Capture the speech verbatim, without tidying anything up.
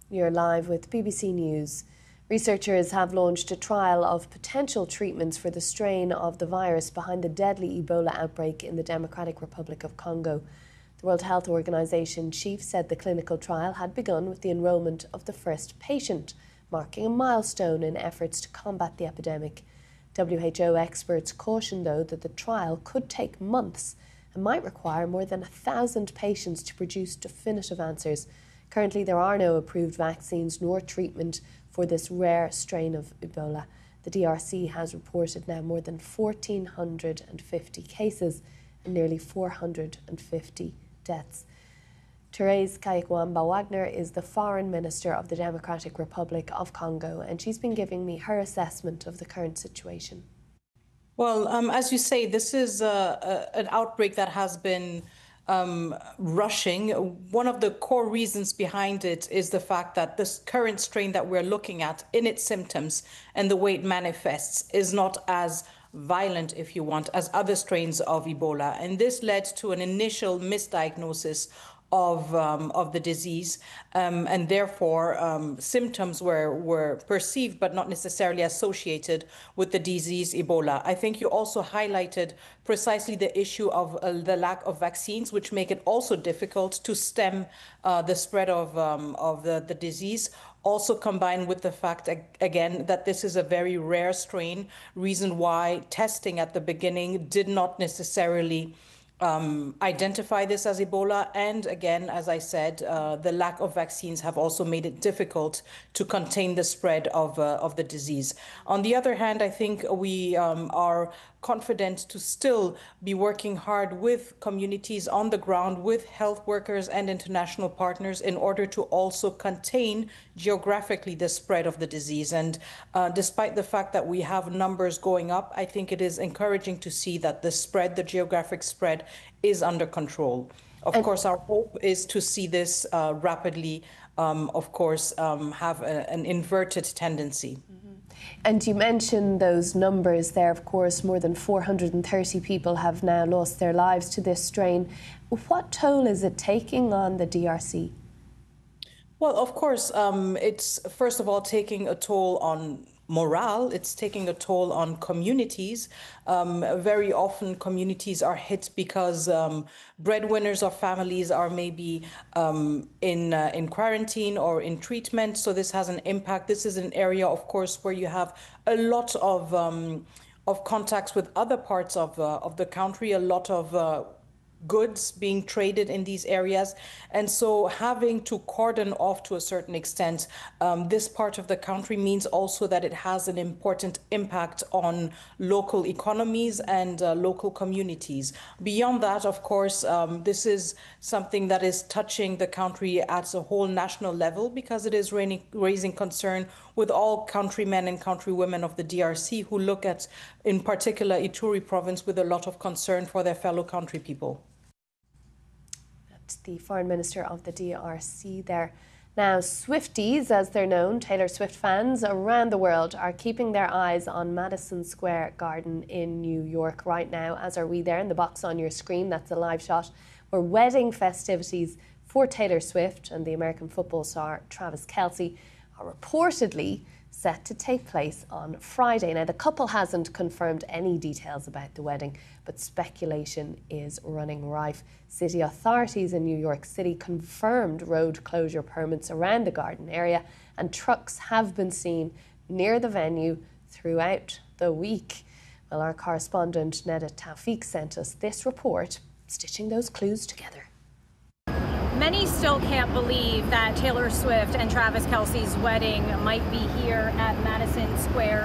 You're live with B B C News. Researchers have launched a trial of potential treatments for the strain of the virus behind the deadly Ebola outbreak in the Democratic Republic of Congo. The World Health Organization chief said the clinical trial had begun with the enrolment of the first patient, marking a milestone in efforts to combat the epidemic. W H O experts caution, though, that the trial could take months and might require more than a thousand patients to produce definitive answers. Currently, there are no approved vaccines nor treatment for this rare strain of Ebola. The D R C has reported now more than one thousand four hundred fifty cases and nearly four hundred fifty deaths. Therese Kayigwamba-Wagner is the Foreign Minister of the Democratic Republic of Congo, and she's been giving me her assessment of the current situation. Well, um, as you say, this is uh, a, an outbreak that has been um, rushing. One of the core reasons behind it is the fact that this current strain that we're looking at in its symptoms and the way it manifests is not as violent, if you want, as other strains of Ebola. And this led to an initial misdiagnosis of um, of the disease, um, and therefore um, symptoms were were perceived but not necessarily associated with the disease Ebola. I think you also highlighted precisely the issue of uh, the lack of vaccines, which make it also difficult to stem uh, the spread of um, of the, the disease. Also combined with the fact, again, that this is a very rare strain, reason why testing at the beginning did not necessarily Um, identify this as Ebola. And again, as I said, uh, the lack of vaccines have also made it difficult to contain the spread of, uh, of the disease. On the other hand, I think we um, are confident to still be working hard with communities on the ground, with health workers and international partners in order to also contain geographically the spread of the disease. And uh, despite the fact that we have numbers going up, I think it is encouraging to see that the spread, the geographic spread, is under control. Of and course, our hope is to see this uh, rapidly, um, of course, um, have a, an inverted tendency. Mm-hmm. And you mentioned those numbers there. Of course, more than four hundred thirty people have now lost their lives to this strain. What toll is it taking on the D R C? Well, of course, um, it's first of all taking a toll on morale. It's taking a toll on communities. Um, very often communities are hit because um, breadwinners of families are maybe um, in uh, in quarantine or in treatment. So this has an impact. This is an area, of course, where you have a lot of um, of contacts with other parts of uh, of the country, a lot of uh, goods being traded in these areas. And so having to cordon off to a certain extent um, this part of the country means also that it has an important impact on local economies and uh, local communities. Beyond that, of course, um, this is something that is touching the country at a whole national level because it is raising, raising concern with all countrymen and countrywomen of the D R C who look at, in particular, Ituri province with a lot of concern for their fellow country people. The Foreign Minister of the D R C there. Now, Swifties, as they're known, Taylor Swift fans around the world, are keeping their eyes on Madison Square Garden in New York right now, as are we there in the box on your screen. That's a live shot where wedding festivities for Taylor Swift and the American football star Travis Kelce are reportedly set to take place on Friday. Now, the couple hasn't confirmed any details about the wedding, but speculation is running rife. City authorities in New York City confirmed road closure permits around the garden area, and trucks have been seen near the venue throughout the week. Well, our correspondent Neda Tawfiq sent us this report, stitching those clues together. Many still can't believe that Taylor Swift and Travis Kelce's wedding might be here at Madison Square